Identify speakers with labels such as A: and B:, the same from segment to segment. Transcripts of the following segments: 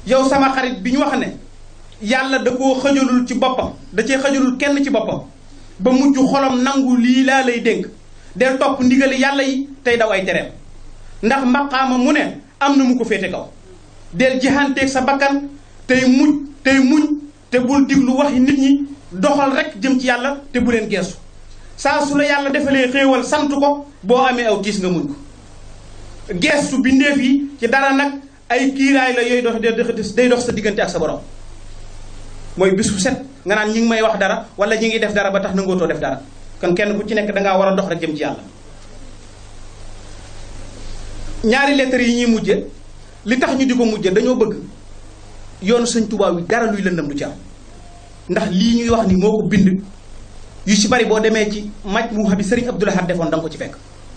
A: yow sama xarit bi ñu wax ne yàlla da koo xëjalul ci boppam da cee xëjalul kenn ci boppam ba mujj xolam nangu lii laa lay dénk del topp ndigali yàlla yi tey daw ay tereem ndax maqaama mu ne am na mu ko féete kaw del jihanteeg sa bakkan tey muñ te bul diglu waxi nit ñi doxal rek jëm ci yàlla te bu leen geesu saa su la yàlla defalee xéewal sant ko boo amee aw tiis nga muñ ko geestu bindeef yi ci dara nag ay kiiraay la yooyu day dox sa diggante ak sa borom mooy bis bu set nga naan ñi ngi may wax dara wala ñi ngi def dara ba tax nangootoo def dara kon kenn ku ci nekk dangaa war a dox rek jëm ci yàlla ñaari lettres yi ñuy mujje li tax ñu di ko mujje dañoo bëgg yoonu sëñ Tuubaa wi dara luy lëndam du ci am ndax lii ñuy wax ni moo ko bind yu ci bari boo demee ci Majmuha bi Sëriñ Abdul Ahad defoon da nga ko ci fekk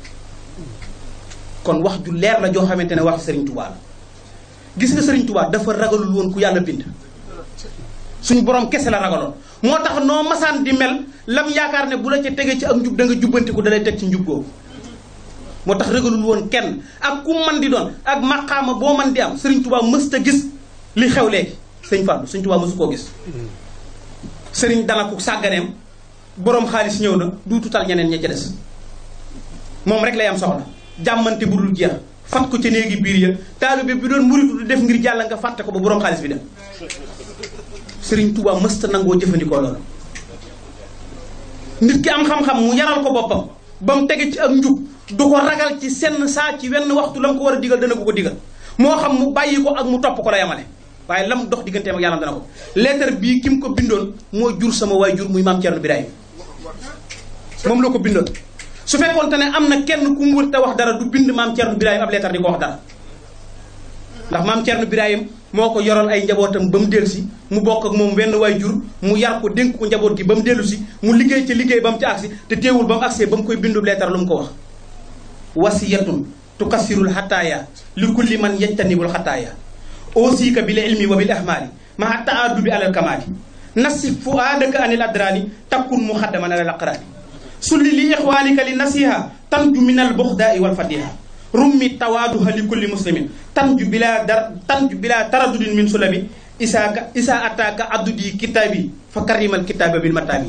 A: kon wax ju leer la joo xamante ne wax Sëriñ Tuubaa la gis nga Sëriñ Tuubaa dafa ragalul woon ku yàlla bind suñu borom kese la ragaloon moo tax noo masaan di mel lam yaakaar ne bu la ca tegee ci ak njub da nga jubbantiku da lay teg ci njub googu moo tax ragalul woon kenn ak ku man di doon ak maqaama boo man di am Sëriñ Tuubaa mës ta gis li xew léegi sëñ Fallou Sëriñ Tuubaa mësu koo gis sëriñ dana ko sàgganeem boroom xaalis ñëw na duututal ñeneen ña ca des moom rek lay am soxla jàmmante bu dul jeex fat ko ca néegi biir ya taalibe bi doon muritu du def ngir jàll nga fàtte ko ba boroom xaalis bi dem Sëriñ Tuubaa mësta nangoo jëfandikoo loolu nit ki am xam-xam mu yaral ko boppam ba mu tege ci ak njub du ko ragal ci senn saa ci wenn waxtu la mu ko war a digal dana ko digal moo xam mu bàyyi ko ak mu topp ko la yamale waaye lam dox digganteem ak yàlla dana ko lettre bii ki mu ko bindoon moo jur sama waay jur muy maam Thierno Birahim moom la ko bindoon su fekkoon te ne am na kenn ku mu wër te wax dara du bind maam Thierno Birahim ab lettre di ko wax dara ndax maam Thierno Birahim moo ko yoroon ay njabootam ba mu dellu si mu bokk ak moom wenn waay jur mu yar ko dénk ko njaboot gi ba mu dellu si mu liggéey ca liggéey ba mu ci agsi te teewul ba mu agsee ba mu koy bindu lettre lu mu ko wax wasiyatun tukassirul xataaya li kulli man yajtanibul xataaya أوصيك بالعلم وبالأحمال مع التعادل على الكمال نصف فؤادك عن الأدران تكون مخدما على الأقران سل لإخوانك للنصيحة تنجو من البغضاء والفضيحة رمي التواضع لكل مسلم تنجو بلا تردد من سلبي إذا أتاك عددي كتابي فكرم الكتاب بالمتابي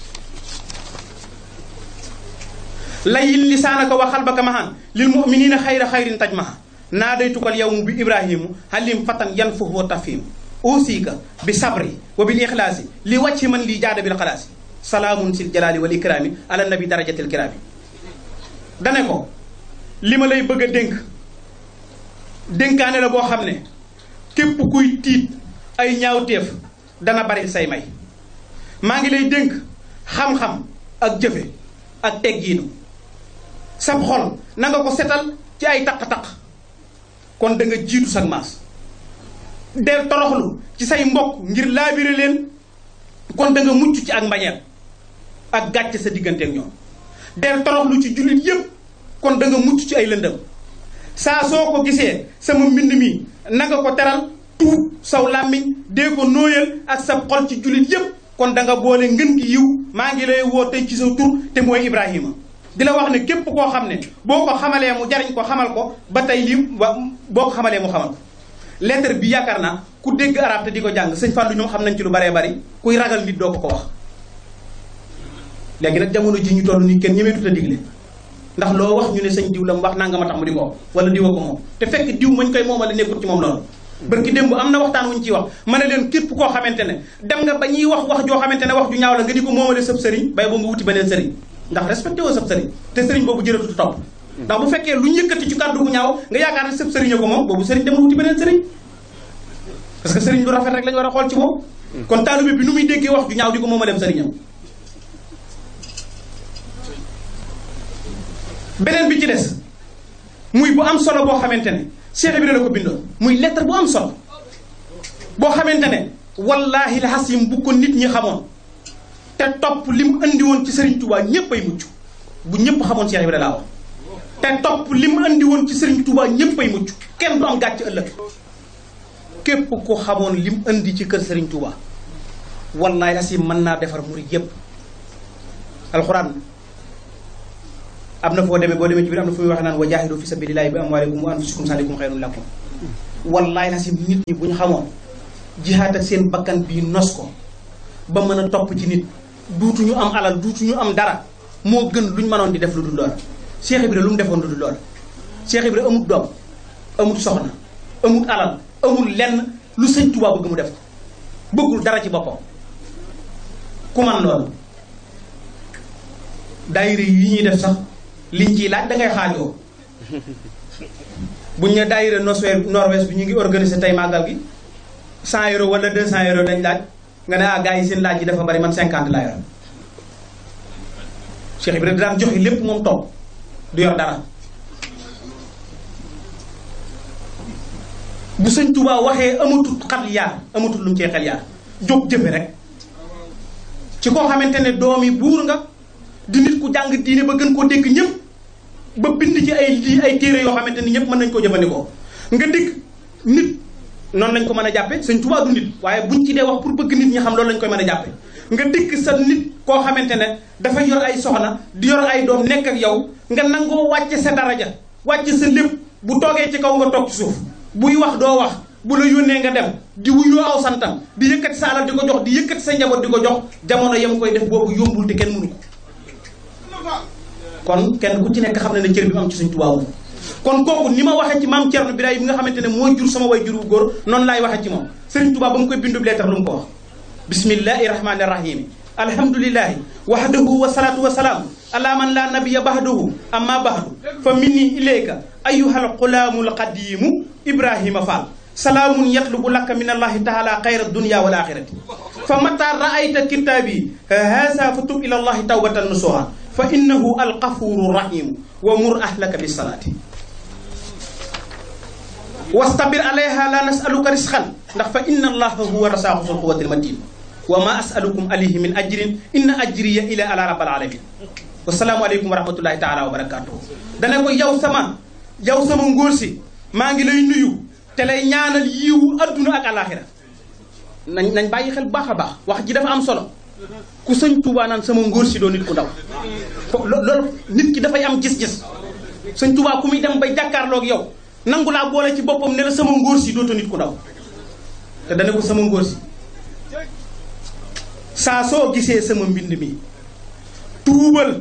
A: لين لسانك وقلبك معا للمؤمنين خير تجمع ناديتك اليوم بإبراهيم حليم فتن ينفه وتفهم أوصيك بصبري وبالإخلاص لوجه من لي جاد بالخلاص سلام سي الجلال والإكرام على النبي درجة الكرام دانيكو لما لاي بeuga dénkaane la boo xam ne képp kuy tiit ay ñaawteef dana bari say may maa ngi lay dénk xam-xam ak jëfe ak teggiinu sab xol na nga ko setal ci ay taq-taq kon da nga jiitu sag maas del toroxlu ci say mbokk ngir laabire leen kon da nga mucc ci ak mbañeel ak gàcce sa diggante ak ñoom del toroxlu ci jullit yépp kon da nga mucc ci ay lëndëm saa soo ko gisee sama mbind mi na nga ko teral tuub saw làmmiñ dee ko nooyal ak sa xol ci jullit yépp kon da nga boole ngën gi yiw maa ngi lay woo tey ci sa tur te mooy Ibrahima di la wax ne képp koo xam ne boo ko xamalee mu jariñ ko xamal ko ba tey lii boo ko xamalee mu xamal ko lettre bi yaakaar naa ku dégg arab te di ko jàng sëñ Fallou ñoom xam nañ ci lu baree bari kuy ragal nit doo ko wax léegi nag jamono ji ñu toll nii kenn ñemeetut a digle ndax loo wax ñu ne sëñ diw la mu wax nanga ma tax mu di ko wala diwa ko moom te fekk diw mañ koy moomale nekkul ci moom loolu barki démb am na waxtaan wuñ ciy wax ma ne leen képp koo xamante ne dem nga ba ñuy wax joo xamante ne wax ju ñaaw la nga di ko moomale sëb sëriñ bay boo nga wuti beneen sëriñ ndax respecté woo sëb sëriñ te sëriñ boobu jërëtu topp ndax bu fekkee lu ñu yëkkati ci kàddu gu ñaaw nga yaakaar ne sëb sëriñ ko moom boobu sëriñ demal wuti beneen sëriñ parce que sëriñ lu rafet rek lañu war a xool ci moom kon taalibe bi nu muy déggee wax ju ñaaw di ko moomaleem sëriñam beneen bi ci des muy bu am solo boo xamante ne Cheikh Ibrahima la ko bindoon muy lettre bu am solo boo xamante ne wallaahi la xasim bu ko nit ñi xamoon te topp li mu andi woon ci Serigne Touba ñëpp ay mucc bu ñëpp xamoon Cheikh Ibrahima laa wax te topp li mu andi woon ci Serigne Touba ñëpp ay mucc kenn du am gàcc ëllëg képp ko xamoon li mu andi ci kër Serigne Touba wallaahi la xasim mën naa defar murid yëpp alxuraan. am na foo demee boo demee ci biir am na fu muy wax naan wa jaahidu fi sabilillahi bi amwaalikum wa anfusikum zalikum xayrun lakum wallaay la si nit ñi bu ñu xamoon jihaat ak seen bakkan bii nos ko ba mën a topp ci nit duutuñu am alal duutuñu am dara moo gën luñ mënoon di def lu dul loola. Cheikh Ibra lu mu defoon lu dul loola. Cheikh Ibra amut doom amut soxna amut alal amul lenn lu sëñ Tuubaa bëgg mu def ko bëggul dara ci boppam ku man loolu. daayira yi ñuy def sax liñ ciy laaj da ngay xaajoo buñ ne daayira Nord-Ouest bi ñu ngi organiser tey màggal gi 100 euros wala 200 euros dañ laaj nga ne ah gars yi seen laaj yi dafa bari man 50 laa yor. Cheikh Ibrahima daan joxe lépp moom toog du yor dara bu sëñ Touba waxee amatul xel yaar amatul lu mu cee xel yaar jóg jëfe rek ci koo xamante ne doomi buur nga di nit ku jàng diine ba gën koo dégg ñëpp ba bind ci ay téere yoo xamante ni ñëpp mën nañ koo jëfandikoo nga dégg nit noonu lañ ko mën a jàppe sëñ Tuubaa du nit waaye buñ ci dee wax pour bëgg nit ñi xam loolu lañ koy mën a jàppe nga dégg sa nit koo xamante ne dafa yor ay soxna di yor ay doom nekk ak yow nga nangoo wàcce sa daraja wàcce sa lépp bu toogee ci kaw nga toog ci suuf buy wax doo wax bu la yónnee nga dem di wuyoo aw santam di yëkkati sa alal di ko jox di yëkkati sa njaboot di ko jox jamono yam koy def boobu yombul te kenn mënu ko kon kenn ku ci nekk xam na ne cër bi mu am ci Sëñ Tuubaa kon kooku ni ma waxee ci maam Cerno Birahim bi nga xamante ne moo jur sama way jur wu góor noonu laay waxee ci moom Sëriñ Tuubaa ba mu koy bindu leetar lu mu ko wax bismillahi rahmani rahim alhamdulillahi wahdahu wa salatu wa salaam ala man la nabiyya ba'dahu amma ba'du fa minni ilayka ayyuhal qulaamul qadiimu Ibrahima Fall salaamun yatlubu laka min allahi taala xayra dunya wal axirati fa mata raayta kitaabi haza fa tub ila allahi tawbatan nasuha fa innahu alqafuru rahimu wa mur ahlaka bisalaati wastabir alayha la nasaluka risqan ndax fa inna allaha huwa rasaqu sul quwwatil matin wa ma asalukum alayhi min ajrin inna ajriya ila ala rabbil alamin wasalaamu aleykum wa rahmatullahi taala wa barakatuhu dana ko yow sama ngóor si maa ngi lay nuyu te lay ñaanal yiwu adduna ak alaxira nañ bàyyi xel bu baax a baax wax ji dafa am solo ku sëñ Touba naan sama ngóor si doo nit ku ndaw loolu nit ki dafay am gis-gis sëñ Touba ku muy dem bay jàkkaarloog yow nangu laa boole ci boppam ne la sama ngóor si dootu nit ku ndaw te dana ko sama ngóor si saa soo gisee sama mbind mi tuub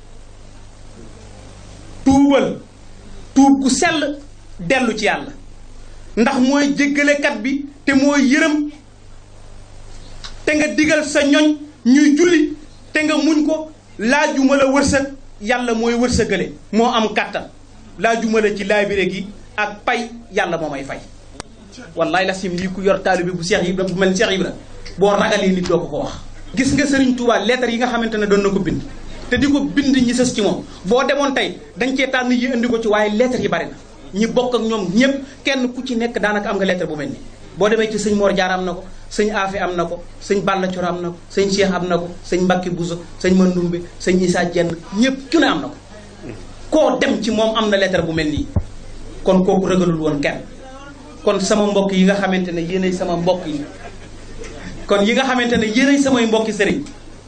A: gu sell dellu ci yàlla ndax mooy jéggalekat bi te mooy yërëm te nga digal sa ñoñ ñuy julli te nga muñ ko laajuma la wërsëg yàlla mooy wërsëgale moo am kàttan laajuma la ci laabire gi ak pay yàlla moo may fay wallaay la sim lii ku yor taalibe bu Cheikh Ibra bu mel Cheikh Ibra boo ragalee nit doo ko wax gis nga Serigne Touba lettre yi nga xamante ne doon na ko bind te di ko bind ñi sës ci moom boo demoon tey dañ cee tànn yi indi ko ci waaye lettre yi bari na ñi bokk ak ñoom ñëpp kenn ku ci nekk daanaka am nga lettre bu mel ni boo demee ci sëñ Mor Diarra am na ko sëñ Afe am na ko sëñ Balla Coro am na ko sëñ Cheikh am na ko sëñ Mbacke Bousso sëñ Mandoumbe sëñ Issa Dieng ñëpp ku ne am na ko koo dem ci moom am na lettre bu mel nii kon kooku ragalul woon kenn kon sama mbokk yi nga xamante ne yéenay sama mbokk yi kon yi nga xamante ne yéenay samay mbokki sëriñ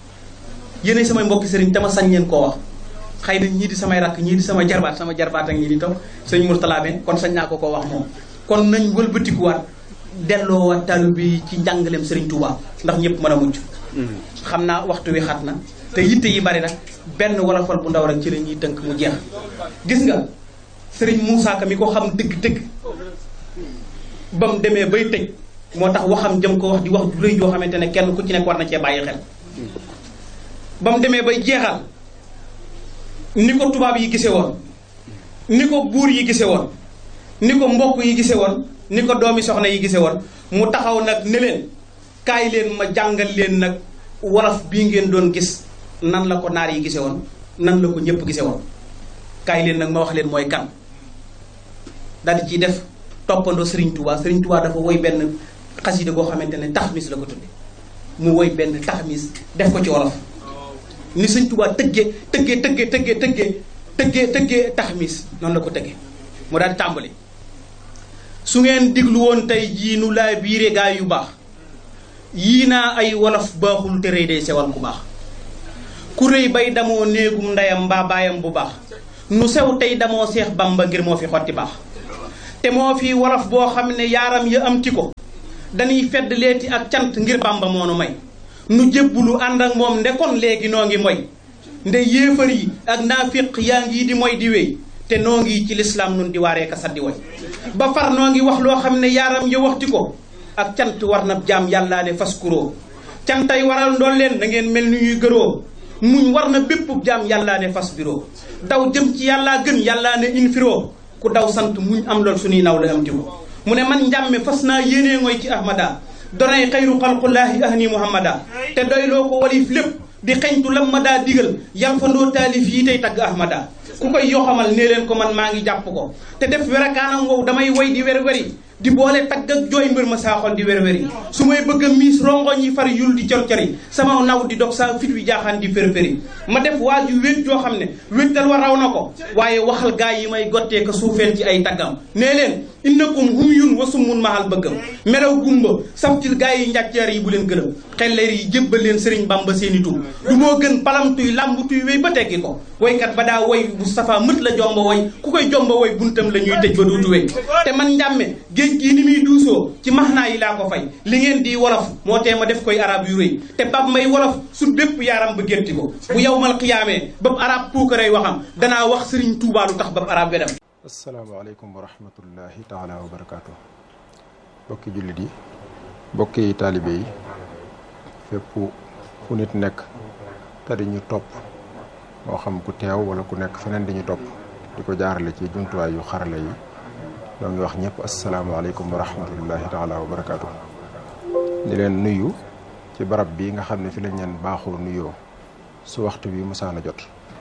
A: te ma sañ leen koo wax xëy na ñii di samay rakk ñii di sama jarbaat ak ñii di taw sëñ Mourtala ben kon sañ naa ko koo wax moom kon nañ wëlbatikuwaat delloowaat taalibe bi ci njàngaleem Serigne Touba ndax ñëpp mën a mucc xam naa waxtu wi xat na te yitte yi bari nag benn wolofal bu ndaw rek ci la ñuy tënk mu jeex gis nga Serigne Moussa Ka mi ko xam dëgg-dëgg ba mu demee bay tëj moo tax waxam jëm ko wax di wax ju rëy joo xamante ne kenn ku ci nekk war na cee bàyyi xel ba mu demee bay jeexal ni ko tubaab yi gise woon ni ko buur yi gise woon ni ko mbokk yi gise woon ni ko doomi soxna yi gise woon mu taxaw nag ne leen kaay leen ma jàngal leen nag wolof bii ngeen doon gis nan la ko naar yi gise woon nan la ko ñëpp gise woon kaay leen nag ma wax leen mooy kan daal di ciy def toppandoo Serigne Touba dafa woy benn xasida goo xamante ne taxmis la ko tudde mu woy benn taxmis def ko ci wolof ni Sëñ Touba tëggee taxmis noonu la ko tëggee mu daal di tàmbali su ngeen diglu woon tey jii nu laa biire gaa yu baax yii naa ay wolof baaxul te rëy day sewal ku baax ku rëy bay damoo néegum ndeyam mbaa baayam bu baax nu sew tey damoo Seex Bamba ngir moo fi xotti baax te moo fi wolof boo xam ne yaaram ya am ti ko dañuy fedd leeti ak cant ngir Bàmba moonu may nu jébbulu ànd ak moom ndekon léegi noo ngi moy nde yéefar yi ak naafiq yaa ngi di moy di wéy te noo ngi ci lislaam nun di waaree ka saddi way ba far noo ngi wax loo xam ne yaaram ya waxti ko ak cant war na jaam yàllaa ne fas kuroo cantay waral ndool leen da ngeen mel ni ñuy gëroo muñ war na bépp jaam yàllaa ne fas biroo daw jëm ci yàllaa gën yàllaa ne infiroo ku daw sant muñ am lool suñuy naw la am ti ko mu ne man njàmme fas naa yéenee ngoy ci ahmada donay xayru xalqullaahi ahni muhammada te doyloo ko walif lépp di xeñtu lam ma daa digal yam fa ndoo taalif yi tey tagg ahmada ku koy yoxamal nee leen ko man maa ngi jàpp ko te def werakaanam wow damay woy di wer-weri di boole tagg ak jooy mbër ma saaxol di wer-weri su may bëgg a miis rongoñ yi far yul di cor-cori sama naw di dox sa fit wi jaaxaan di fér-féri ma def waaju wét joo xam ne wéttal wa raw na ko waaye waxal gaa yi may gottee ko suufeel ci ay taggam nee leen innakum hum yun wasummun mahal bëggam melaw gumba saftil gaa yi njàcceer yi bu leen gërëm xelleer yi jébbal leen sëriñ Bamba seeni tur du moo gën palamtuy làmbutuy wéy ba teggi ko woykat ba daa woy bu safa mët la jomba woy ku koy jomba woy buntam la ñuy tëj ba dootu wéy te man njàmme géej gii ni muy duusoo ci maxnaa yi laa ko fay li ngeen di wolof moo tee ma def koy arab yu rëy te bab may wolof su bépp yaaram ba gétti ko bu yawmal qiyaamee bab arab puukaray waxam danaa wax sëriñ Tuubaa lu tax bab arab wedam.
B: asalaamaaleykum wa rahmatullahi taala wa barakaatu. bokki jullit yi bokki taalibe yi fépp fu nit nekk te di ñu topp moo xam ku teew wala ku nekk feneen di ñu topp di ko jaarale ci jumtuwaay yu xarala yi ñoo ngi wax ñëpp asalaamaaleykum wa rahmatullahi taala wa barakaatu. di leen nuyu ci barab bi nga xam ne fi lañ leen baaxoo nuyoo su waxtu bi musaana jot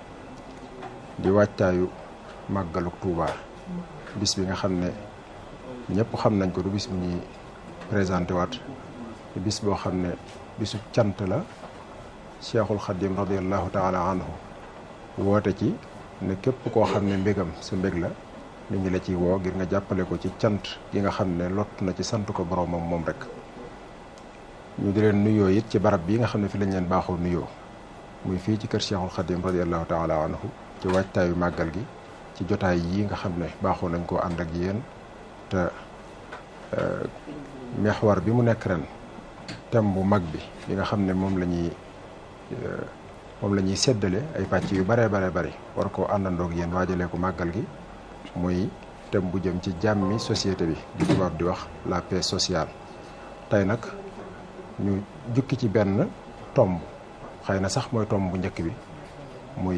B: di wàccaayu màggaluk Tuuba bis bi nga xam ne ñëpp xam nañ ko du bis bu ñuy présenté waat bis boo xam ne bisu cant la Cheikhul Khadim radiallahu taala anhu woote ci ne képp koo xam ne mbégam sa mbég la nit ñi la ciy woo ngir nga jàppale ko ci cant gi nga xam ne lott na ci sant ko boroomam moom rek ñu di leen nuyoo it ci barab bi nga xam ne fi lañ leen baaxoo nuyoo muy fii ci kër Cheikhul Khadim radiallahu taala anhu ci waajtaayu màggal gi ci jotaay yi nga xam ne baaxoo nañ koo ànd ak yéen te mexwar bi mu nekk ren thème bu mag bi nga xam ne moom la ñuy séddale ay pàcc yu bare bari war koo àndandoog yéen waajalee ko màggal gi muy thème bu jëm ci jàmmi société bi di tubaab di wax la paix sociale. tey nag ñu jukki ci benn tomb xëy na sax mooy tomb bu njëkk bi muy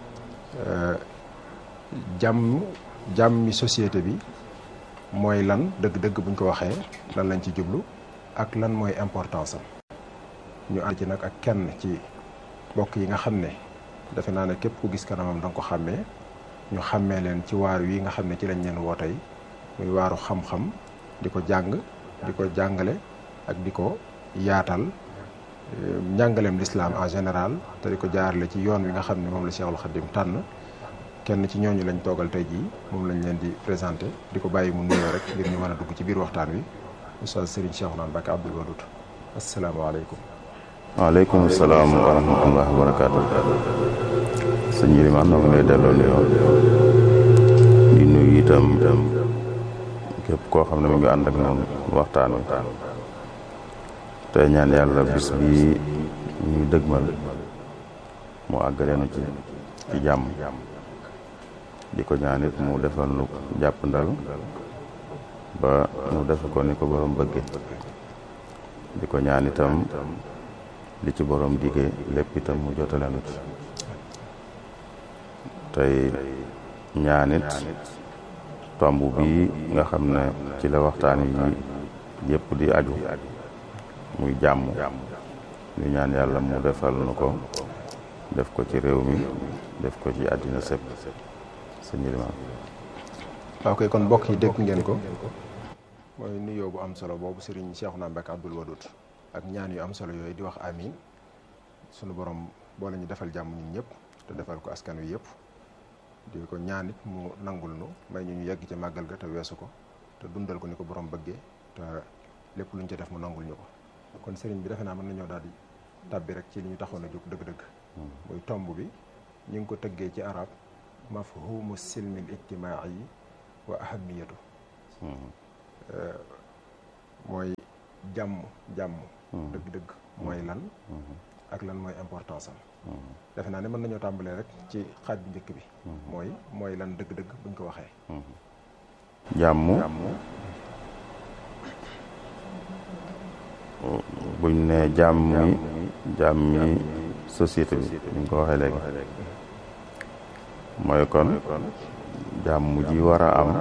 B: jàmmi société bi mooy lan dëgg-dëgg buñ ko waxee lan lañ ci jublu ak lan mooy importance am. ñu ànd ci nag ak kenn ci bokk yi nga xam ne defe naa ne képp ku gis kanamam danga ko xàmmee ñu xàmmee leen ci waar wi nga xam ne ci lañ leen woo tey muy waaru xam-xam di ko jàng di ko jàngale ak di ko yaatal njàngaleem lislaam en général te di ko jaarale ci yoon wi nga xam ne moom la Cheikhul Khadim tànn kenn ci ñooñu lañ toogal tey jii moom lañ leen di présenté di ko bàyyi mu nuyoo rek ngir ñu mën a dugg ci biir waxtaan wi Oustaz Serigne Cheikhouna Mbacké Abdoul Wadoud asalaamaaleykum.
C: waaleykum salaam wa rahmatullahi wa barakaatu. sëñ Yilimaan noo ngi lay delloo nuyoo di nuyu itam képp koo xam ne mu ngi ànd ak noonu waxtaan wi tey ñaan yàlla bis bi ñuy dëgmal mu àggaleenu ci jàmm di ko ñaan it mu defal lu jàpp ndal ba mu defe ko ni ko borom bëgge di ko ñaan itam li ci borom digee lépp itam mu jotaleenu ci tey ñaanit tomb bi nga xam ne ci la waxtaan yi yëpp di aju muy jàmm ñu ñaan yàlla mu defal nu ko def ko ci réew mi def ko ci àddina sépp sëñ Limaan.
B: ok kon mbokk yi dégg ngeen ko mooy nuyoo bu am solo boobu Serigne Cheikhouna Mbacké Abdoul Wadoud ak ñaan yu am solo yooyu di wax amin sunu borom boo la ñu defal jàmm ñun ñëpp te defal ko askan wi yëpp di ko ñaan it mu nangul nu may ñu yegg ci màggal ga te weesu ko te dundal ko ni ko borom bëggee te lépp luñ ci def mu nangul ñu ko kon Serigne bi defe naa mën nañoo daal di tàbbi rek ci li ñu taxoon a jóg dëgg-dëgg muy tomb bi ñu ngi ko tëggee ci arab mafhumu silmil ijtimaai wa ahamiyatu mooy jàmm dëgg-dëgg mooy lan ak lan mooy importance am defe naa ne mën nañoo tàmbalee rek ci xaaj bu njëkk bi mooy lan dëgg-dëgg buñ ko waxee
C: jàmm buñ ne jàmmi société bi buñ ko waxee léegi mooy kon jàmm ji war a am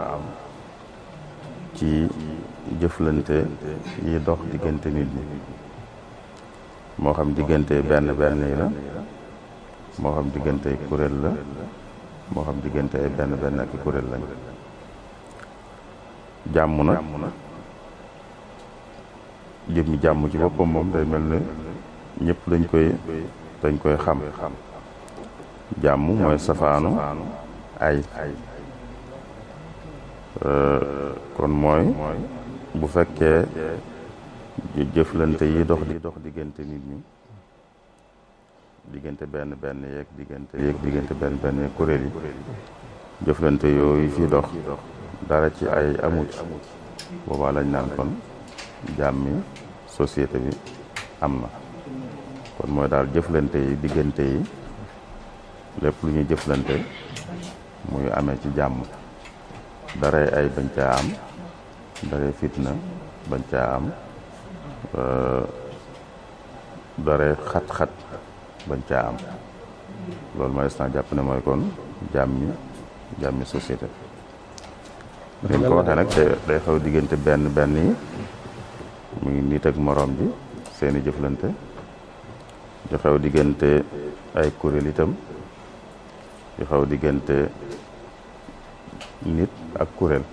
C: ci jëflante yi dox diggante nit ñi moo xam diggante benn yi la moo xam diggante ay kuréel la moo xam diggante ay benn ak kuréel lañ jàmm nag jëmmi jàmm ci boppam moom day mel ne ñëpp dañ koy xam jàmm mooy safaanu ay kon mooy bu fekkee jëflante yi dox diggante nit ñi diggante benn yeeg diggante benn yeeg kuréel yi jëflante yooyu fi dox dara ci ay amut boobaa lañ naan kon jàmmi société bi am na kon mooy daal jëflante yi diggante yi lépp lu ñuy jëflante muy amee ci jàmm daray ay bañ caa am daray fitna bañ caa am daray xat-xat bañ caa am loolu mooy instant jàpp ne mooy kon jàmmi société dañ ko waxee nag day xew diggante benn yi muy nit ak moroom ji seeni jëflante di xew diggante ay kuréel itam di xew diggante nit ak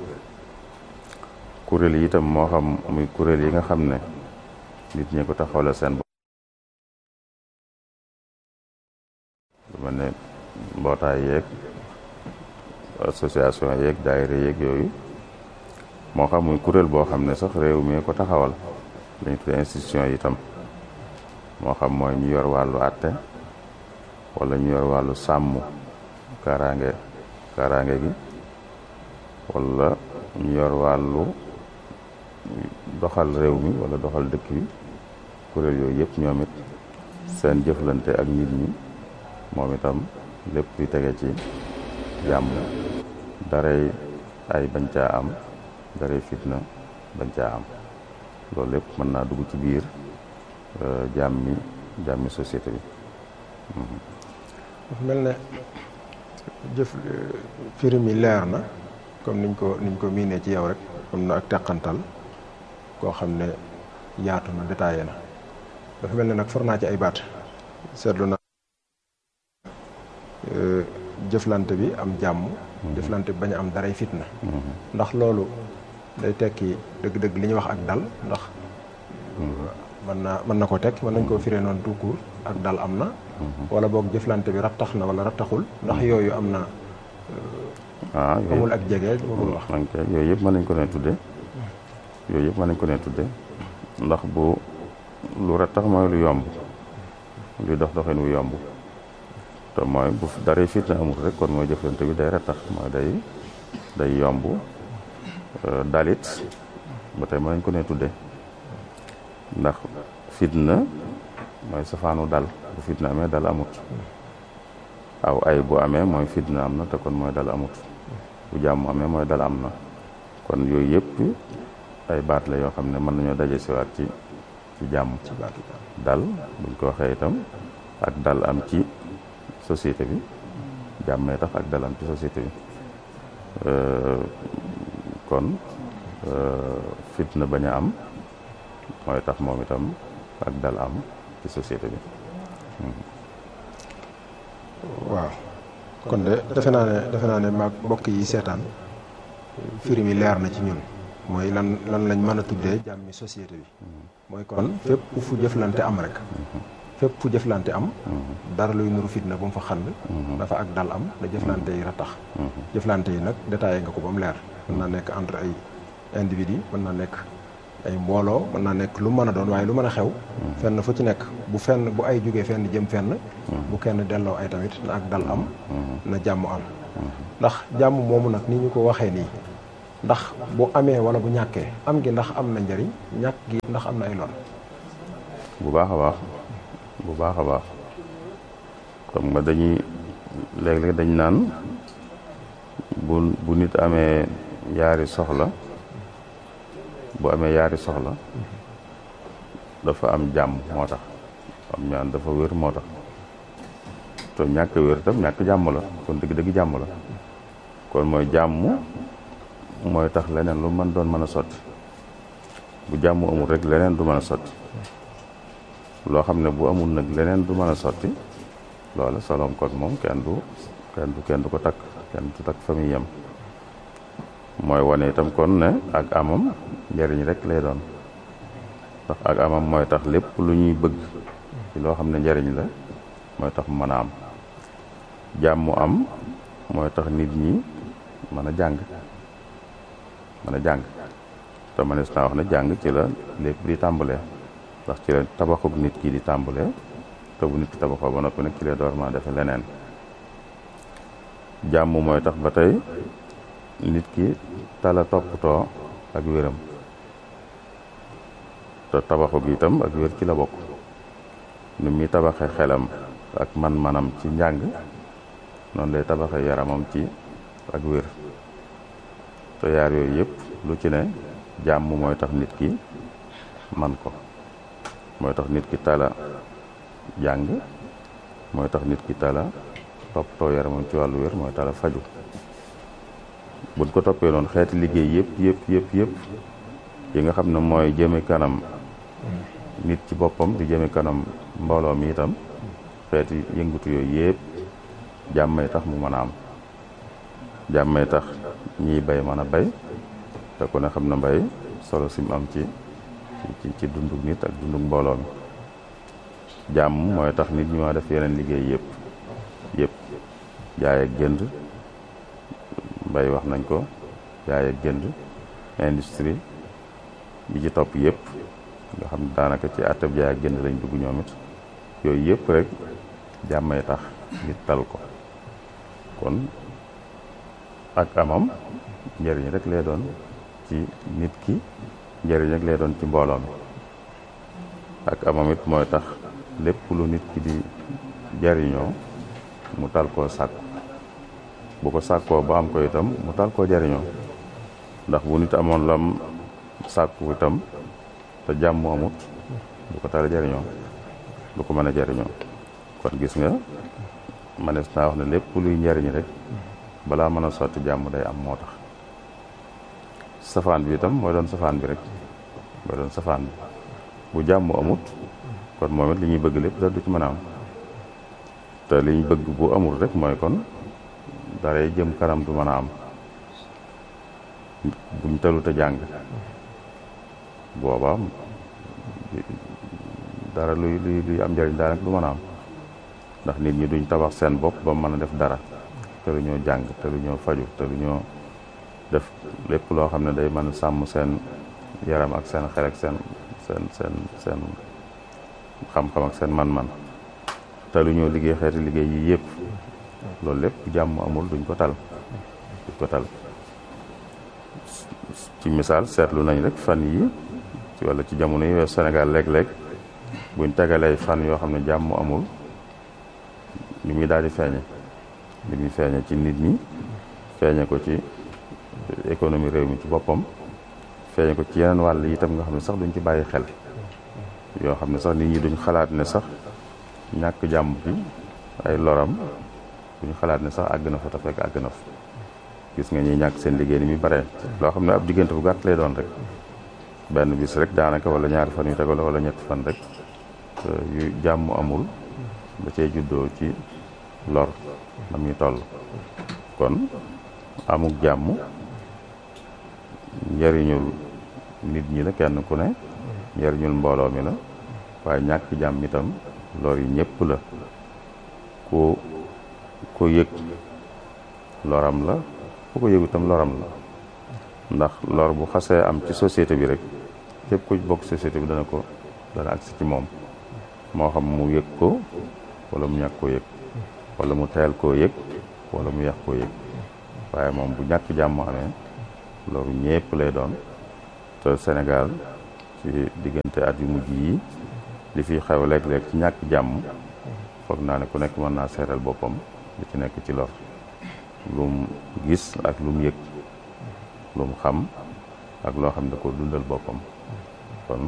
C: kuréel yi itam moo xam muy kuréel yi nga xam ne nit ñi ko taxawal seen bopp lu mel ne mbootaay yeeg association yeeg daayira yeeg yooyu moo xam muy kuréel boo xam ne sax réew mi ko taxawal lañu tudde institution yi itam moo xam mooy ñu yor wàllu àtte wala ñu yor wàllu sàmm kaaraange gi wala ñu yor wàllu doxal réew mi wala doxal dëkk bi kuréel yooyu yëpp ñoom it seen jëflante ak nit ñi moom itam lépp luy tege ci jàmm daray ay bañ caa am daray fitna bañ caa am loolu lépp mën naa dugg ci biir jàmmi société bi
B: dafa mel ne firi mi leer na comme niñ ko miinee ci yow rek am na ak teqantal koo xam ne yaatu na détaillé na dafa mel ne nag for naa ci ay baat seetlu na jëflante bi am jàmm jëflante bi bañ a am daray fitna ndax loolu day tekki dëgg-dëgg li ñuy wax ak dal ndax mën na ko tekki mën nañ koo firee noonu tout court ak dal am na wala boog jëflante bi rattax na wala rattaxul ndax yooyu am na amul ak jege boobu wax
C: yooyu yëpp mën nañ ko ne tudde ndax bu lu rattax mooy lu yomb luy doxin wu yomb te mooy bu dara fitna amul rek kon mooy jëflante bi day rattax mooy day yomb dalit ba tey mën nañ ko ne tudde ndax fitna mooy safaanu dal bu fitna amee dal amut aw ay bu amee mooy fitna am na te kon mooy dal amut bu jàmm amee mooy dal am na kon yooyu yëpp ay baat la yoo xam ne mën nañoo daje siwaat ci jàmm dal buñ ko waxee itam ak dal am ci société bi jàmmee tax ak dal am ci société bi kon fitna bañ a am mooy tax moom itam ak dal am ci société bi
B: waaw kon de defe naa ne maag mbokk yi seetaan firi mi leer na ci ñun mooy lan lañ mën a tuddee jàmmi société bi mooy kon fépp fu jëflante am rek fépp fu jëflante am dara luy nuru fitna bu mu fa xand dafa ak dal am da jëflante yi ratax jëflante yi nag détaillé nga ko ba mu leer mën naa nekk entre ay individu mën naa nekk ay mbooloo mën naa nekk lu mën a doon waaye lu mën a xew fenn fu ci nekk bu ay jógee fenn jëm fenn bu kenn delloo ay tamit na ak dal am na jàmm am ndax jàmm moomu nag ni ñu ko waxee nii ndax bu amee wala bu ñàkkee am gi ndax am na njariñ ñàkk gi ndax am na ay lor.
C: bu baax a baax bu baax a baax xam nga dañuy léeg-léeg dañ naan bu nit amee yaari soxla bu amee yaari soxla dafa am jàmm moo tax am ñaan dafa wér moo tax te ñàkk wér tam ñàkk jàmm la kon dëgg-dëgg jàmm la kon mooy jàmm mooy tax leneen lu mën doon mën a sotti bu jàmm amul rek leneen du mën a sotti loo xam ne bu amul nag leneen du mën a sotti loola solom kon moom kenn du ko takk kenn du takk famille yam mooy wane itam kon ne ak amam njariñ rek lay doon ndax ak amam mooy tax lépp lu ñuy bëgg ci loo xam ne njariñ la mooy tax mu mën a am jàmm am mooy tax nit ñi mën a jàng te mënees naa wax ne jàng ci la lépp di tàmbalee ndax ci la tabaxug nit ki di tàmbalee te bu nit ki tabaxoo ba noppi nag ci la door ma defe leneen jàmm mooy tax ba tey nit ki tala toppatoo ak wéram te tabaxug itam ak wér ci la bokk ni muy tabaxe xelam ak man-manam ci njàng noonu lay tabaxe yaramam ci ak wér te yaar yooyu yëpp lu ci ne jàmm mooy tax nit ki man ko mooy tax nit ki tala jàng mooy tax nit ki tala toppatoo yaramam ci wàllu wér mooy tala faju buñ ko toppee noonu xeeti liggéey yëpp yi nga xam ne mooy jëme kanam nit ci boppam di jëme kanam mbooloo mi itam xeeti yëngutu yooyu yëpp jàmmay tax mu mën a am jàmmay tax ñiy bay mën a bay te ku ne xam na mbay solo sim am ci dundug nit ak dundug mbooloo mi jàmm mooy tax nit ñi ma def yeneen liggéey yëpp jaay ak jënd mbay wax nañ ko jaay ak jënd industrie yi ci topp yëpp nga xam ne daanaka ci àttab jaay ak jënd lañ dugg ñoom it yooyu yëpp rek jàmmay tax nit tal ko kon ak amam njëriñ rek lay doon ci nit ki njëriñ rek lay doon ci mbooloo mi ak amam it mooy tax lépp lu nit ki di jariñoo mu tal koo sàkku bu ko sàkkoo ba am ko itam mu tal koo jariñoo ndax bu nit amoon lam sàkku itam te jàmm amut du ko tala jariñoo du ko mën a jariñoo kon gis nga manees naa wax ne lépp luy njariñ rek balaa mën a sotti jàmm day am moo tax safaan bi itam mooy doon safaan bi rek mooy doon safaan bi bu jàmm amut kon moom it li ñuy bëgg lépp da du ci mën a am te li ñu bëgg bu amul rek mooy kon daray jëm kanam du mën a am buñ talut a jàng booba dara luy am njariñ daanaka du mën a am ndax nit ñi duñ tabax seen bopp ba mën a def dara te lu ñoo jàng te lu ñoo faju te lu ñoo def lépp loo xam ne day mën a sàmm seen yaram ak seen xel ak seen xam-xam ak seen man-man te lu ñoo liggéey xeeti liggéey yi yëpp loolu lépp jàmm amul duñ ko tal ci misaal seetlu nañ rek fan yi ci walla ci jamono yi weesu Sénégal léeg-léeg buñ tegalee fan yoo xam ne jàmm amul li muy daal di feeñe li muy feeñe ci nit ñi feeñe ko ci économie réew mi ci boppam feeñe ko ci yeneen wàll yi itam nga xam ne sax duñ ci bàyyi xel yoo xam ne sax nit ñi duñ xalaat ne sax ñàkk jàmm bi ay loram duñ xalaat ne sax àgg na fa te fekk àgg na fa gis nga ñuy ñàkk seen liggéey ni muy bare loo xam ne ab diggante bu gàtt lay doon rek benn bis rek daanaka wala ñaari fan yu tegaloo wala ñetti fan rek yu jàmm amul ba cee juddoo ci lor na muy toll kon amuk jàmm njariñul nit ñi la kenn ku ne njariñul mbooloo mi la waaye ñàkk jàmm itam lor yi ñëpp la ko yëg loram la ku ko yëgu itam loram la ndax lor bu xasee am ci société bi rek képp ku bokk société bi dana agsi ci moom moo xam mu yëg ko wala mu ñàkk koo yëg wala mu teel koo yëg wala mu yàq koo yëg waaye moom bu ñàkk jàmm amee loolu ñépp lay doon te Sénégal ci diggante at yu mujj yi li fi xew léeg-léeg ci ñàkk jàmm foog naa ne ku nekk mën naa seetal boppam li ci nekk ci lor lum gis ak lum yëg lum xam ak loo xam ne ko dundal boppam kon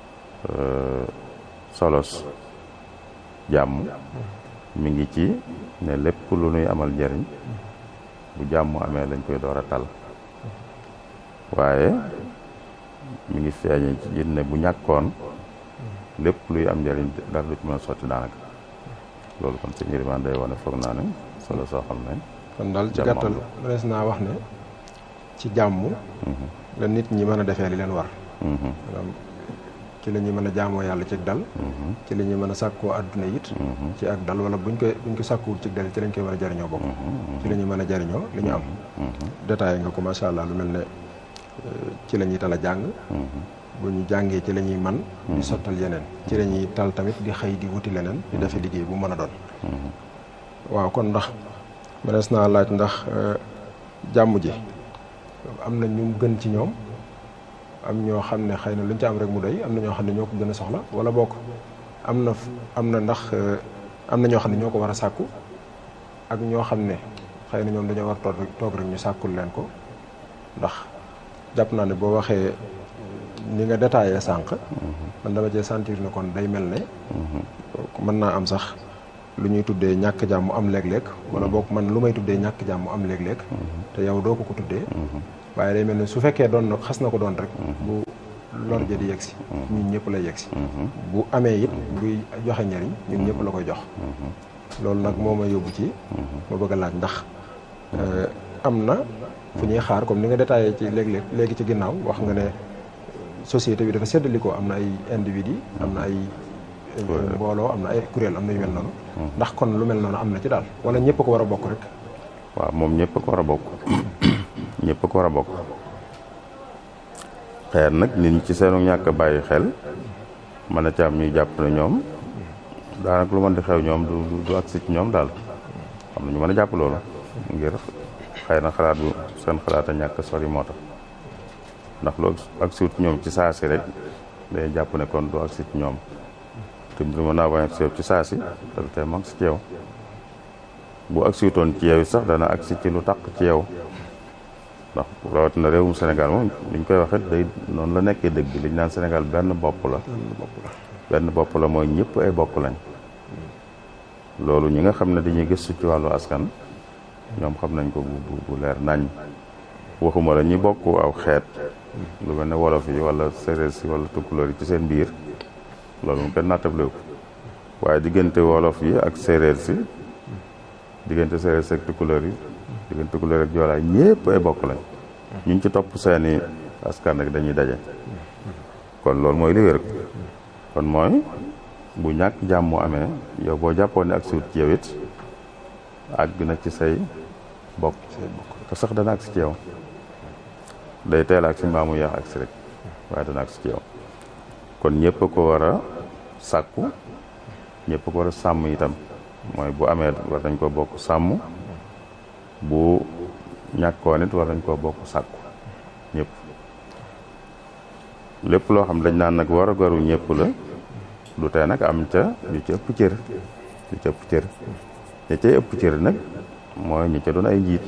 C: solos jàmm mi ngi ci ne lépp lu nuy amal njariñ bu jàmm amee lañ koy door a tal waaye mi ngi feeñe ci it ne bu ñàkkoon lépp luy am njariñ dara du ci mën a sotti daanaka loolu kon sëñ Ilimaan day wane foog naa ne solo soo xam ne
B: kon daal ci gàttal mënees naa wax ne ci jàmm la nit ñi mën a defee li leen war maanaam ci la ñuy mën a jaamoo yàlla ci dal ci la ñuy mën a sàkkoo àdduna it ci ak dal wala buñ ko sàkkuwul ci dal ci lañ koy mën a jariñoo bokk ci la ñuy mën a jariñoo li ñu am détaillé nga ko macha allah lu mel ne ci la ñuy tal a jàng bu ñu jàngee ci la ñuy man di sottal yeneen ci la ñuy tal tamit di xëy di wuti leneen di defe liggéey bu mën a doon waaw kon ndax mënees naa laaj ndax jàmm ji am na ñu gën ci ñoom am ñoo xam ne xëy na luñ ci am rek mu doy am na ñoo xam ne ñoo ko gën a soxla wala bokk am na ndax am na ñoo xam ne ñoo ko war a sàkku ak ñoo xam ne xëy na ñoom dañoo war toog rek ñu sàkkul leen ko ndax jàpp naa ne boo waxee ni nga détaillé sànq man dama cee sentir ne kon day mel ne mën naa am sax lu ñuy tuddee ñàkk jàmm am léeg-léeg wala bokk man lu may tuddee ñàkk jàmm am léeg-léeg te yow doo ko tuddee waaye day mel ne su fekkee doon na xas na ko doon rek bu lor ja di yegsi ñun ñëpp lay yegsi bu amee it buy joxe njariñ ñun ñëpp la koy jox loolu nag moo ma yóbbu ci ma bëgg a laaj ndax am na fu ñuy xaar comme ni nga détaillé ci léegi ci ginnaaw wax nga ne société bi dafa séddalikoo am na ay individu am na ay mbooloo am na ay kuréel am na yu mel noonu ndax kon lu mel noonu am na ci daal wala ñëpp ko war a bokk rek
C: waaw moom ñëpp ko war a bokk ñëpp ko war a bokk xeer nag nit ñi ci seenu ñàkk a bàyyi xel mën na ci am ñuy jàpp ne ñoom daanaka lu mën di xew ñoom du agsi ci ñoom daal am na ñu mën a jàpp loolu ngir xëy na xalaat bu seen xalaat a ñàkk sori moo tax ndax lu agsi ci ñoom ci saasi rek day jàpp ne kon du agsi ci ñoom te mbir mën naa bañ agsi ci saasi te du tee mu agsi ci yow bu agsiwutoon ci yow sax dana agsi ci lu taq ci yow ndax rawatina réewum Sénégal moom liñ koy waxee day noonu la nekkee dëgg liñ naan Sénégal benn bopp la mooy ñëpp ay bokk lañ loolu ñi nga xam ne dañuy gëstu ci wàllu askan ñoom xam nañ ko bu leer nañ waxuma la ñi bokk aw xeet lu mel ne wolof yi wala séeréer si wala tukkulóor yi ci seen biir loolu mu kenn nattable ko waaye diggante wolof yi ak séeréer si diggante séeréer si ak tukkulóor yi diggante tukkulóor ak joolaa ñëpp ay bokk lañ ñu ci topp seeni askan rek dañuy daje kon loolu mooy li wér kon mooy bu ñàkk jàmm amee yow boo jàppoon ne ak siwut ci yow it àgg na ci say bokk te sax dana agsi ci yow day teel ak si mbaamu yaax agsi rek waaye dana agsi ci yow kon ñëpp ko war a sàkku ñëpp ko war a sàmm itam mooy bu amee war nañ ko bokk sàmm bu ñàkkoon it war nañ koo bokk sàkku ñëpp lépp loo xam dañ naan nag war a garu ñëpp la du tee nag am ca ñu ci ëpp cër ñi cay ëpp cër nag mooy ñi ca doon ay njiit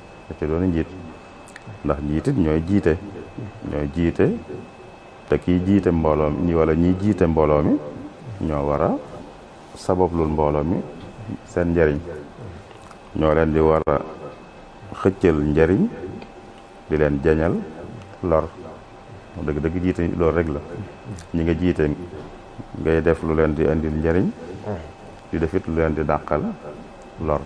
C: ndax njiitit ñooy jiite te kii jiite mbooloo mi wala ñiy jiite mbooloo mi ñoo war a sabablul mbooloo mi seen njariñ ñoo leen di war a xëccal njariñ di leen jañal lor dëgg jiite loolu rek la ñi nga jiite ngay def lu leen di indil njariñ di defit lu leen di dàqal lor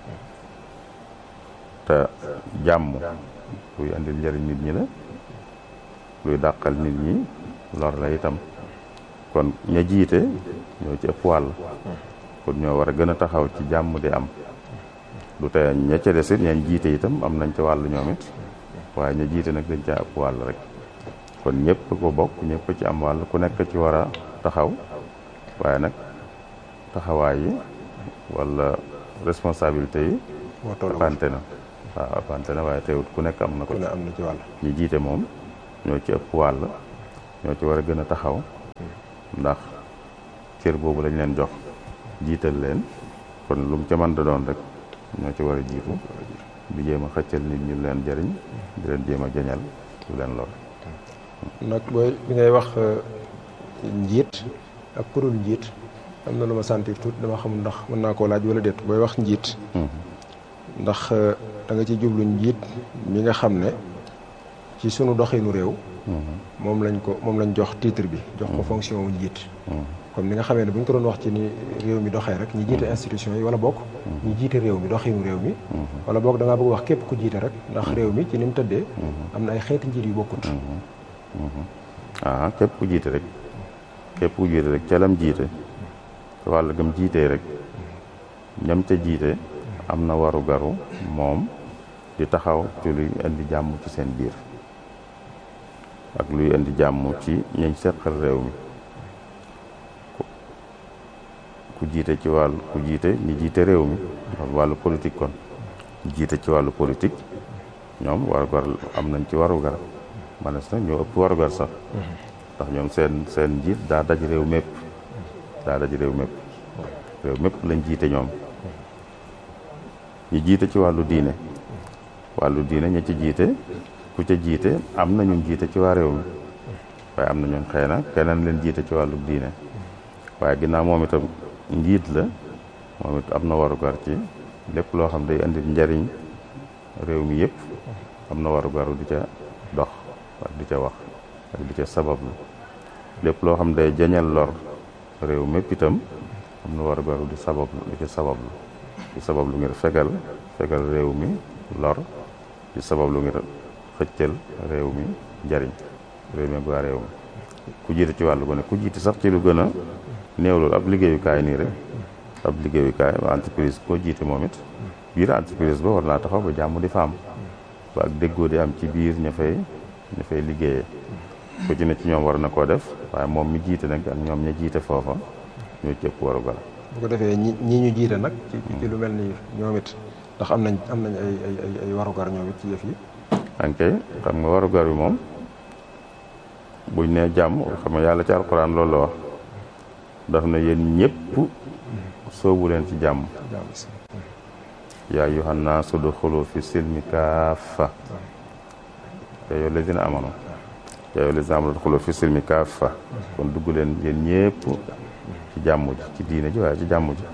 C: te jàmm luy indil njariñ nit ñi la luy dàqal nit ñi lor la itam kon ña jiite ñoo ci ëpp wàll kon ñoo war a gën a taxaw ci jàmm di am du tee ña ca desit ñañ jiite itam am nañ ca wàll ñoom it waaye ña jiite nag dañ caa ëpp wàll rek kon ñëpp ko bokk ñëpp ci am wàll ku nekk ci war a taxaw waaye nag taxawaay yi wala responsabilité yi waaw ëppante na waaye teewut ku nekk am na ko
B: ku ne am na ci wàll.
C: ñi jiite moom ñoo ci ëpp wàll ñoo ci war a gën a taxaw ndax cër boobu lañ leen jox jiital leen kon lu mu ca mën da doon rek ñoo ci war a jiitu di jéem a xëccal nit ñu leen jëriñ di leen jéem a jañal lu leen lor.
B: nag booy bi ngay wax njiit ak kurul njiit am na lu ma sentir tuuti dama xamul ndax mën naa koo laaj wala déet booy wax njiit ndax da nga ci jublu njiit mi nga xam ne ci sunu doxinu réew moom lañ jox titre bi jox ko fonction wu njiit comme ni nga xamee ne bu ñu ko doon wax ci ni réew mi doxee rek ñi jiite institution yi wala bokk ñi jiite réew mi doxinu réew mi wala bokk da ngaa bëgg wax képp ku jiite rek ndax réew mi ci ni mu tëddee am na ay xeeti njiit yu bokkut
C: képp ku jiite rek ca lam jiite wàll gam jiitee rek ñam ca jiite am na waru garu moom di taxaw ci luy indi jàmm ci seen biir ak luy indi jàmm ci ñañ seqal réew mi ku jiite ci wàllu ku jiite ñi jiite réew mi wàllu politique kon jiite ci wàllu politique ñoom warugar am nañ ci warugar manes na ñoo ëpp warugar sax ndax ñoom seen njiit daa daj réew mépp réew mépp lañ jiite ñoom ñi jiite ci wàllu diine ña ci jiite ku ca jiite am na ñu jiite ci waa réew mi waaye am na ñun xëy na keneen leen jiite ci wàllu diine waaye ginnaaw moom itam njiit la moom it am na warugar ci lépp loo xam day indi njariñ réew mi yëpp am na warugaru di ca dox ak di ca wax ak di ca sabablu lépp loo xam day jañal lor réew mépp itam am na warugaru di ca sabablu ngir fegal réew mi lor di sabablu ngir xëccal réew mi njariñ réew mi ak waa réew mi ku jiite ci wàllu ko ne ku jiite sax ci lu gën a néew loolu ab liggéeyukaay nii rek ab liggéeyukaay entreprise koo jiite moom it biir entreprise ba war naa taxaw ba jàmm di fa am ba ak déggoo di am ci biir ña fay liggéeyee ku ci ne ci ñoom war na koo def waaye moom mi jiite nag ak ñoom ña jiite foofa ñoo ci ëpp warugal
B: bu ko defee ñi ñu jiite nag ci lu mel ni ñoom it ndax am nañ ay warugar ñoom it ci yëf yi
C: ankay xam nga warugar bi moom buñ ne jàmm xam nga yàlla ci alxuraan loolu la wax daf na yéen ñëpp soobu leen ci jàmm yaa ayyuhan naasu udxulu fi silmi kaafa yaa ayyuhal lazina amanu udxulu fi silmi kaafa kon dugg leen yéen ñëpp ci jàmm ji ci diine ji waaye ci jàmm ji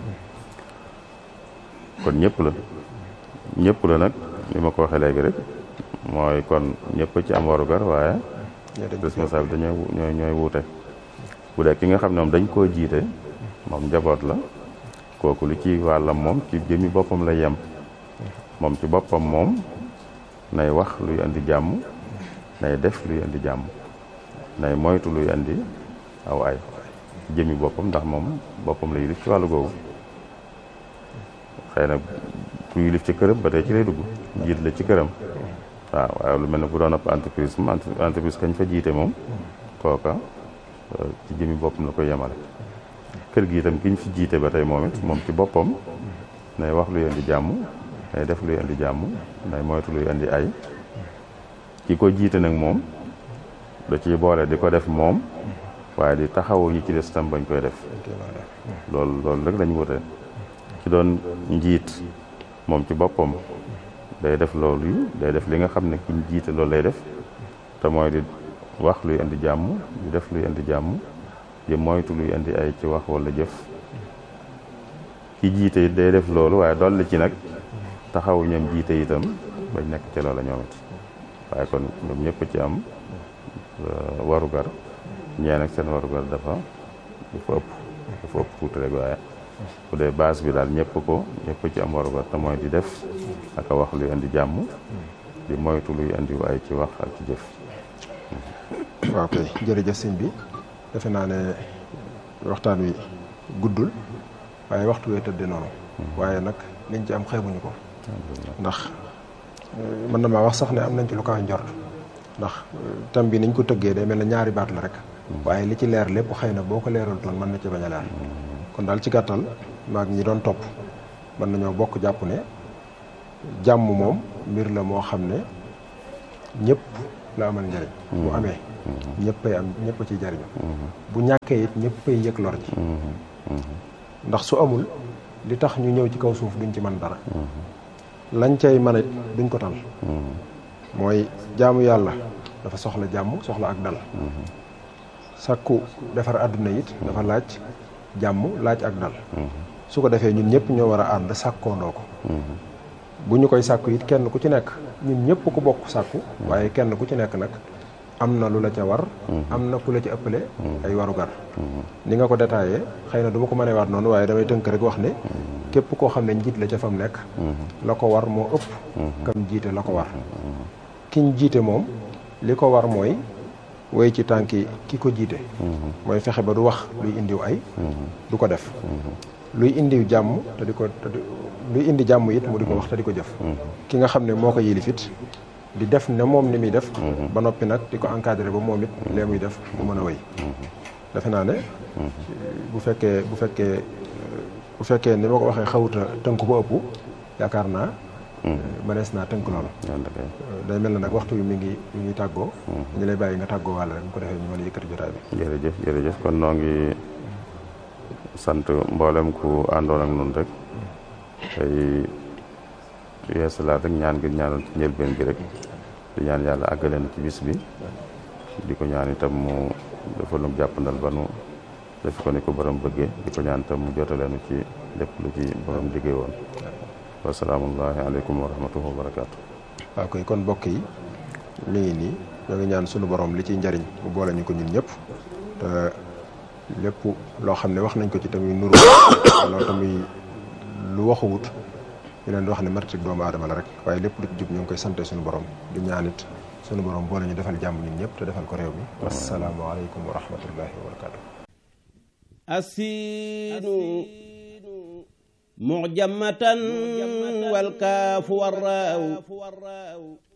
C: kon ñëpp la nag li ma ko waxee léegi rek mooy kon ñëpp ci am warugar waaye responsable ñooy wuute bu dee ki nga xam ne moom dañ koo jiite moom njaboot la kooku li ci wàllam moom ci jëmi boppam la yem moom ci boppam moom nay wax luy indi jàmm nay def luy indi jàmm nay moytu luy indi aw ay jëmi boppam ndax moom boppam la yilif ci wàllu googu xëy na ku yilif ci këram ba tey ci lay dugg jiit la ci këram waaw waaye lu mel ne bu doon ab entreprise kañ fa jiite moom kooka ci jëmi boppam la koy yemale kër gi itam ki ñu fi jiite ba tey moom it moom ci boppam nay wax luy indi jàmm nay def luy indi jàmm nay moytu luy indi ay ki ko jiite nag moom da ciy boole di ko def moom waaye di taxawu ñi ci des tam bañ koy def loolu rek lañ wute ci doon njiit moom ci boppam day def loolu yi day def li nga xam ne ki ñu jiite loolu lay def te mooy di wax luy indi jàmm di def luy indi jàmm di moytu luy indi ay ci wax wala jëf ki jiite it day def loolu waaye dolli ci nag taxawu ñoom jiite itam bañ nekk ci loola ñoom it waaye kon ñoom ñëpp ci am warugar ñee nag seen warugar dafa ëpp tuuti rek waaye bu dee base bi daal ñëpp ci am warugar te mooy di def ak a wax luy indi jàmm di moytu luy indi ay ci wax ak ci jëf.
B: waaw kay jërëjëf sëñ bi defe naa ne waxtaan wi guddul waaye waxtu wee tëdde noonu waaye nag liñ ci am xeebuñu ko ndax mën na maa wax sax ne am nañ ci lu kawe njort ndax tam bi niñ ko tëggee day mel ne ñaari baat la rek waaye li ci leer lépp xëy na boo ko leeral toon mën na ci bañ a leer kon daal ci gàttal maag ñi doon topp mën nañoo bokk jàpp ne jàmm moom mbir la moo xam ne ñëpp la amal njariñ bu amee ñëppay am ñëpp ciy jariñu bu ñàkkee it ñëppay yëg lor ji ndax su amul li tax ñu ñëw ci kaw suuf duñ ci mën dara lañ cay mën a duñ ko tal mooy jaamu yàlla dafa soxla jàmm soxla ak dal sàkku defar àdduna it dafa laaj jàmm laaj ak dal su ko defee ñun ñëpp ñoo war a ànd sàkkoondoo ko bu ñu koy sàkku it kenn ku ci nekk ñun ñëpp ku bokk sàkku waaye kenn ku ci nekk nag am na lu la ca war am na ku la ci ëppale ay warugar ni nga ko détaillé xëy na du ma ko mënee waat noonu waaye damay tënk rek wax ne képp koo xam ne njiit la ca fam nekk la ko war moo ëpp kam jiite la ko war kiñ jiite moom li ko war mooy way ci tànki ki ko jiite mooy fexe ba du wax luy indiw ay du ko def luy indiw jàmm te di ko luy indi jàmm it mu di ko wax te di ko jëf ki nga xam ne moo ko yilifit di def ne moom ni muy def ba noppi nag di ko encadré ba moom it lee muy def mu mën a wéy defe naa ne bu fekkee ni ma ko waxee xawuta tënk ba ëpp yaakaar naa mënees naa tënk loolu day mel na nag waxtu bi mi ngi tàggoo ñu lay bàyyi nga tàggoo wàll rek bu ko defee ñu mën a yëkkati jotaay bi
C: jërëjëf kon noo ngi sant mboolem ku àndoon ak nun rek tey yeesalaat rek ñaan ngir ñaanoon ci njëlbeen bi rek di ñaan yàlla àggaleen ci bis bi di ko ñaan itam mu defal nu jàppandal ba nu def ko ni ko borom bëggee di ko ñaan itam mu jotaleenu ci lépp lu ci borom liggéey woon wasalaamullahi aleykum wa rahmatullahi wa barakaatu.
B: waaw koy kon mbokk yi mi ngi nii ñoo ngi ñaan sunu borom li ciy njariñ mu boole ñu ko ñun ñëpp te lépp loo xam ne wax nañ ko ci tamit nuru loolu tamit lu waxuwut ñu leen di wax ne martik doomu aadama la rek waaye lépp lu ci jub ñu ngi koy sante suñu borom di ñaanit suñu borom boole ñu defal jàmm ñun ñëpp te defal ko réew mi wasalaamu aleykum wa rahmatullahi wa barakaatu.
D: asiinu mu'jamatan wal kaafu war raaw